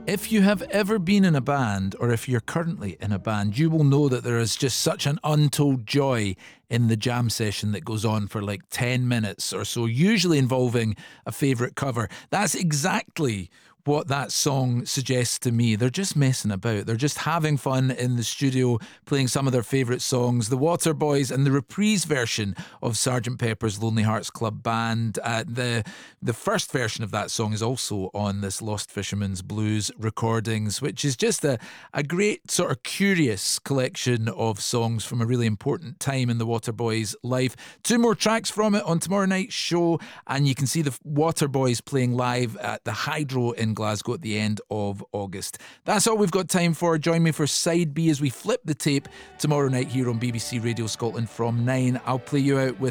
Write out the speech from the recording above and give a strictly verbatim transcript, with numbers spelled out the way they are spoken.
If you have ever been in a band, or if you're currently in a band, you will know that there is just such an untold joy in the jam session that goes on for like ten minutes or so, usually involving a favourite cover. That's exactly what that song suggests to me. They're just messing about. They're just having fun in the studio, playing some of their favourite songs. The Waterboys and the reprise version of Sergeant Pepper's Lonely Hearts Club Band. Uh, the the first version of that song is also on this Lost Fisherman's Blues recordings, which is just a, a great sort of curious collection of songs from a really important time in the Waterboys' life. Two more tracks from it on tomorrow night's show, and you can see the Waterboys playing live at the Hydro in Glasgow at the end of August. That's all we've got time for. Join me for Side B as we flip the tape tomorrow night here on B B C Radio Scotland from nine. I'll play you out with